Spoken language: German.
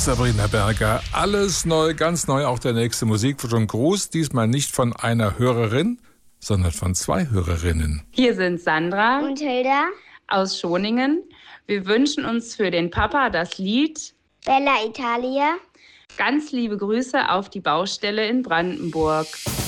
Sabrina Berger. Alles neu, ganz neu, auch der nächste Musikwunsch und Gruß. Diesmal nicht von einer Hörerin, sondern von 2 Hörerinnen. Hier sind Sandra und Hilda aus Schoningen. Wir wünschen uns für den Papa das Lied Bella Italia. Ganz liebe Grüße auf die Baustelle in Brandenburg.